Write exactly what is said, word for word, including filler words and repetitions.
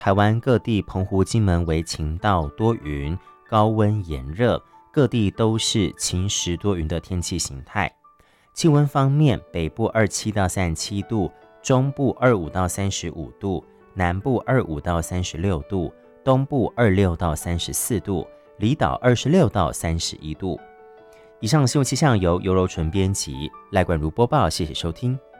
台湾各地澎湖、金门为晴到多云，高温炎热，各地都是晴时多云的天气形态。气温方面，北部二十七到三十七度，中部二十五到三十五度，南部二十五到三十六度，东部二十六到三十四度，离岛二十六到三十一度。以上新闻气象由尤柔纯编辑，赖冠如播报，谢谢收听。